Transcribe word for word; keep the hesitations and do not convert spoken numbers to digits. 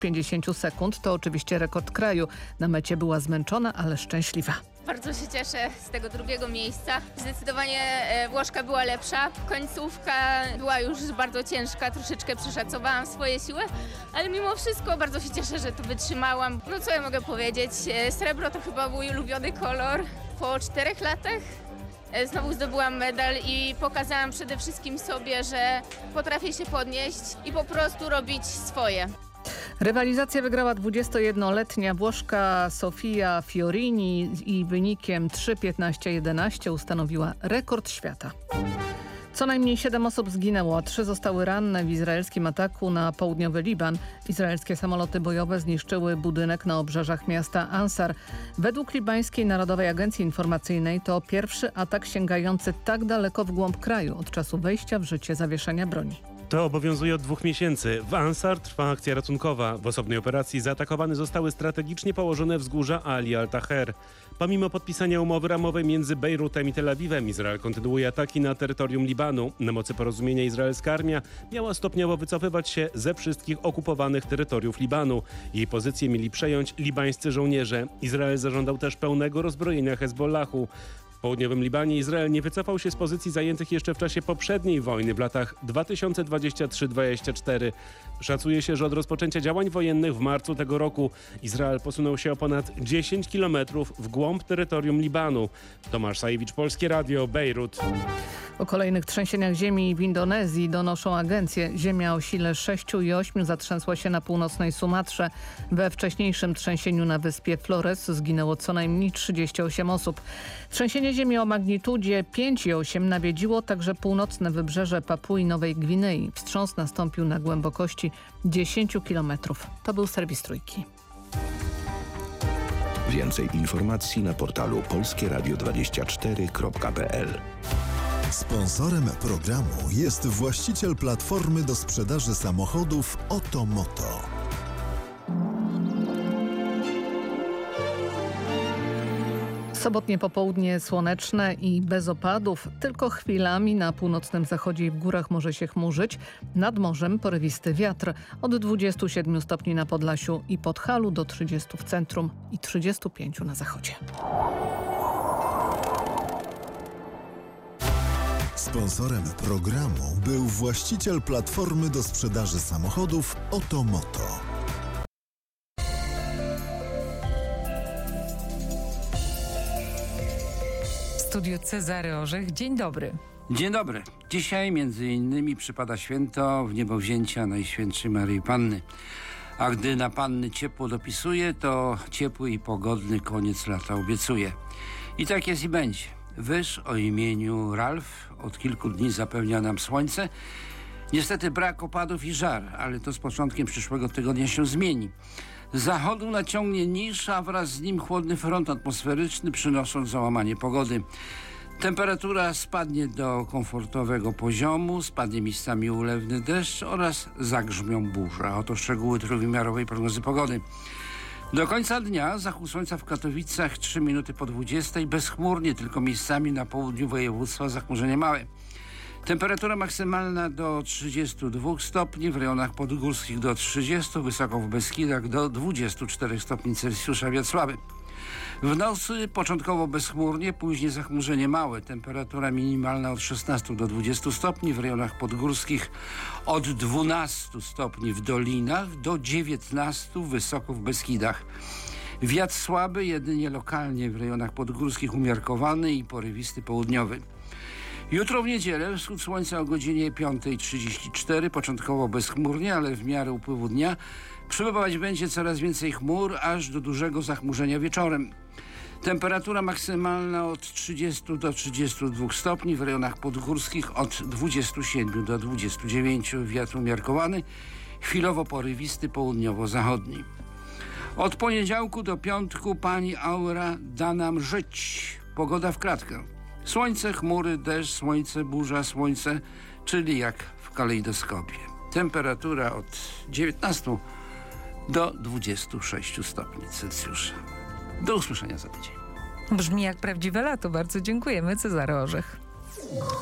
pięćdziesiąt sekund. To oczywiście rekord kraju. Na mecie była zmęczona, ale szczęśliwa. Bardzo się cieszę z tego drugiego miejsca. Zdecydowanie Włoszka była lepsza. Końcówka była już bardzo ciężka, troszeczkę przeszacowałam swoje siły, ale mimo wszystko bardzo się cieszę, że to wytrzymałam. No co ja mogę powiedzieć? Srebro to chyba mój ulubiony kolor. Po czterech latach znowu zdobyłam medal i pokazałam przede wszystkim sobie, że potrafię się podnieść i po prostu robić swoje. Rywalizację wygrała dwudziestojednoletnia Włoszka Sofia Fiorini i wynikiem trzy piętnaście jedenaście ustanowiła rekord świata. Co najmniej siedem osób zginęło, a trzy zostały ranne w izraelskim ataku na południowy Liban. Izraelskie samoloty bojowe zniszczyły budynek na obrzeżach miasta Ansar. Według libańskiej Narodowej Agencji Informacyjnej to pierwszy atak sięgający tak daleko w głąb kraju od czasu wejścia w życie zawieszenia broni. To obowiązuje od dwóch miesięcy. W Ansar trwa akcja ratunkowa. W osobnej operacji zaatakowane zostały strategicznie położone wzgórza Ali al-Taher. Pomimo podpisania umowy ramowej między Bejrutem i Tel Awiwem, Izrael kontynuuje ataki na terytorium Libanu. Na mocy porozumienia izraelska armia miała stopniowo wycofywać się ze wszystkich okupowanych terytoriów Libanu. Jej pozycję mieli przejąć libańscy żołnierze. Izrael zażądał też pełnego rozbrojenia Hezbollahu. W południowym Libanie Izrael nie wycofał się z pozycji zajętych jeszcze w czasie poprzedniej wojny w latach dwa tysiące dwudziestym trzecim do dwudziestego czwartego. Szacuje się, że od rozpoczęcia działań wojennych w marcu tego roku Izrael posunął się o ponad dziesięć kilometrów w głąb terytorium Libanu. Tomasz Sajewicz, Polskie Radio, Bejrut. O kolejnych trzęsieniach ziemi w Indonezji donoszą agencje. Ziemia o sile sześć i osiem zatrzęsła się na północnej Sumatrze. We wcześniejszym trzęsieniu na wyspie Flores zginęło co najmniej trzydzieści osiem osób. Trzęsienie ziemi o magnitudzie pięć i osiem nawiedziło także północne wybrzeże Papui Nowej Gwinei. Wstrząs nastąpił na głębokości dziesięć kilometrów. To był serwis Trójki. Więcej informacji na portalu polskie radio dwadzieścia cztery kropka p l. Sponsorem programu jest właściciel platformy do sprzedaży samochodów Otomoto. Sobotnie popołudnie słoneczne i bez opadów. Tylko chwilami na północnym zachodzie i w górach może się chmurzyć. Nad morzem porywisty wiatr. Od dwudziestu siedmiu stopni na Podlasiu i Podhalu do trzydziestu w centrum i trzydziestu pięciu na zachodzie. Sponsorem programu był właściciel platformy do sprzedaży samochodów Otomoto. W studiu Cezary Orzech. Dzień dobry. Dzień dobry. Dzisiaj między innymi przypada święto Wniebowzięcia Najświętszej Maryi Panny. A gdy na Panny ciepło dopisuje, to ciepły i pogodny koniec lata obiecuje. I tak jest i będzie. Wyż o imieniu Ralf od kilku dni zapewnia nam słońce. Niestety brak opadów i żar, ale to z początkiem przyszłego tygodnia się zmieni. Z zachodu naciągnie niż, a wraz z nim chłodny front atmosferyczny, przynosząc załamanie pogody. Temperatura spadnie do komfortowego poziomu, spadnie miejscami ulewny deszcz oraz zagrzmią burze. Oto szczegóły trójwymiarowej prognozy pogody. Do końca dnia zachód słońca w Katowicach trzy minuty po dwudziestej, bezchmurnie, tylko miejscami na południu województwa zachmurzenie małe. Temperatura maksymalna do trzydziestu dwóch stopni, w rejonach podgórskich do trzydziestu, wysoko w Beskidach do dwudziestu czterech stopni Celsjusza, wiatr słaby. W nocy początkowo bezchmurnie, później zachmurzenie małe. Temperatura minimalna od szesnastu do dwudziestu stopni, w rejonach podgórskich od dwunastu stopni w dolinach do dziewiętnastu wysoko w Beskidach. Wiatr słaby, jedynie lokalnie w rejonach podgórskich umiarkowany i porywisty południowy. Jutro w niedzielę wschód słońca o godzinie piątej trzydzieści cztery, początkowo bezchmurnie, ale w miarę upływu dnia przybywać będzie coraz więcej chmur, aż do dużego zachmurzenia wieczorem. Temperatura maksymalna od trzydziestu do trzydziestu dwóch stopni, w rejonach podgórskich od dwudziestu siedmiu do dwudziestu dziewięciu, wiatr umiarkowany, chwilowo porywisty południowo-zachodni. Od poniedziałku do piątku pani aura da nam żyć. Pogoda w kratkę. Słońce, chmury, deszcz, słońce, burza, słońce, czyli jak w kalejdoskopie. Temperatura od dziewiętnastu do dwudziestu sześciu stopni Celsjusza. Do usłyszenia za tydzień. Brzmi jak prawdziwe lato. Bardzo dziękujemy. Cezary Orzech.